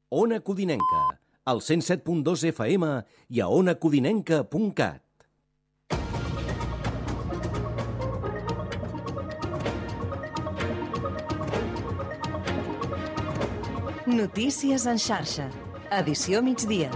Ona Codinenca, al 107.2 FM i a onacodinenca.cat. Notícies en xarxa. Edició migdia.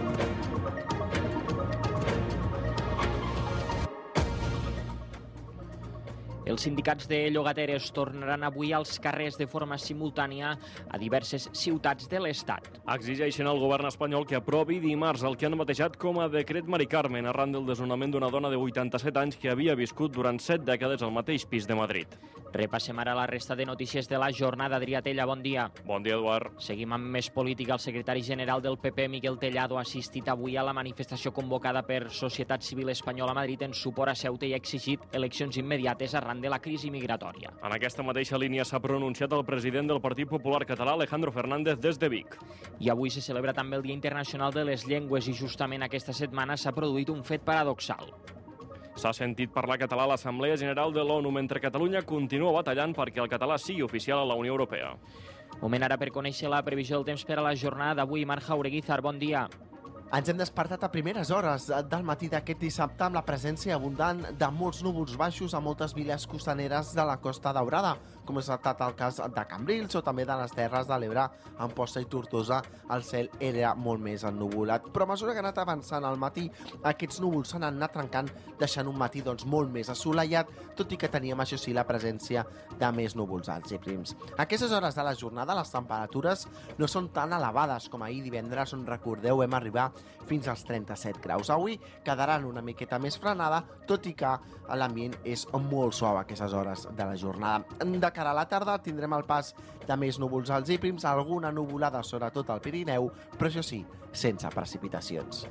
Els sindicats de llogateres tornaran avui als carrers de forma simultània a diverses ciutats de l'Estat. Exigeixen al govern espanyol que aprovi dimarts el que han batejat com a decret Mari Carmen arran del desnonament d'una dona de 87 anys que havia viscut durant 7 dècades al mateix pis de Madrid. Repassem ara la resta de notícies de la jornada. Adrià Tella, bon dia. Bon dia, Eduard. Seguim amb més política. El secretari general del PP, Miguel Tellado, ha assistit avui a la manifestació convocada per Societat Civil Espanyola a Madrid en suport a Ceuta i ha exigit eleccions immediates arran de la crisi migratòria. En aquesta mateixa línia s'ha pronunciat el president del Partit Popular Català, Alejandro Fernández, des de Vic. I avui se celebra també el Dia Internacional de les Llengües i justament aquesta setmana s'ha produït un fet paradoxal. S'ha sentit parlar català a l'Assemblea General de l'ONU, mentre Catalunya continua batallant perquè el català sigui oficial a la Unió Europea. Moment ara per conèixer la previsió del temps per a la jornada d'avui. Marc Jaureguizar, bon dia. Ens hem despertat a primeres hores del matí d'aquest dissabte amb la presència abundant de molts núvols baixos a moltes viles costaneres de la Costa Daurada, com és estat el cas de Cambrils o també de les Terres de l'Ebre, Amposta i Tortosa. El cel era molt més ennuvolat, però a mesura que ha anat avançant al matí, aquests núvols s'han anat trencant, deixant un matí molt més assolellat, tot i que teníem, això sí, la presència de més núvols alts i prims. A aquestes hores de la jornada les temperatures no són tan elevades com ahir divendres, on recordeu vam arribar fins als 37 graus. Avui quedaran una miqueta més frenada, tot i que l'ambient és molt suau a aquestes hores de la jornada. De cara a la tarda tindrem el pas de més núvols alts i prims, alguna nuvolada sobretot al Pirineu, però això sí, sense precipitacions.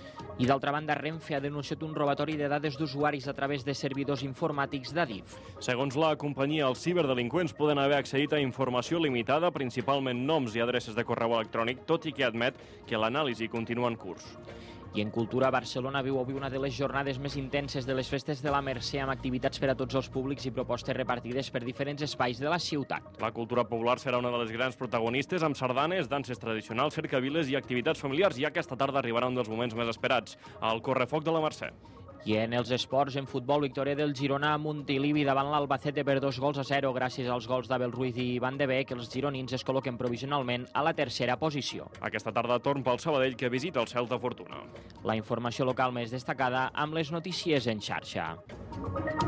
I d'altra banda, Renfe ha denunciat un robatori de dades d'usuaris a través de servidors informàtics d'Adif. Segons la companyia, els ciberdelinqüents poden haver accedit a informació limitada, principalment noms i adreces de correu electrònic, tot i que admet que l'anàlisi continua en curs. I en cultura, Barcelona viu avui una de les jornades més intenses de les festes de la Mercè, amb activitats per a tots els públics i propostes repartides per diferents espais de la ciutat. La cultura popular serà una de les grans protagonistes, amb sardanes, danses tradicionals, cercaviles i activitats familiars, i aquesta tarda arribarà un dels moments més esperats, el correfoc de la Mercè. I en els esports, en futbol, victòria del Girona a Montilivi davant l'Albacete per 2-0 gràcies als gols d'Abel Ruiz i Van de Beek. Els gironins es col·loquen provisionalment a la tercera posició. Aquesta tarda torn pel Sabadell, que visita el Celta Fortuna. La informació local més destacada amb les notícies en xarxa.